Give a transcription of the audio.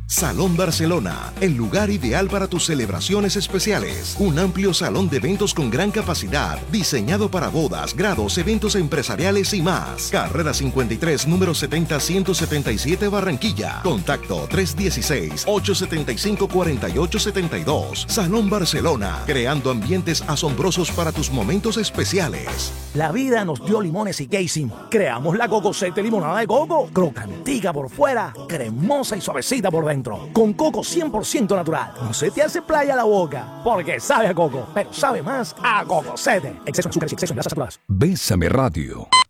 Salón Barcelona, el lugar ideal para tus celebraciones especiales. Un amplio salón de eventos con gran capacidad, diseñado para bodas, grados, eventos empresariales y más. Carrera 53, número 70-177, Barranquilla. Contacto 316-875-4872. Salón Barcelona, creando ambientes asombrosos para tus momentos especiales. La vida nos dio limones y ¿qué hicimos? Creamos la Coco 7 limonada de coco, crocantica por fuera, cremosa y suavecita por dentro, con coco 100% natural. No se te hace playa la boca, porque sabe a coco, pero sabe más a Coco 7. Exceso de azúcar y exceso de grasas saturadas. Bésame Radio.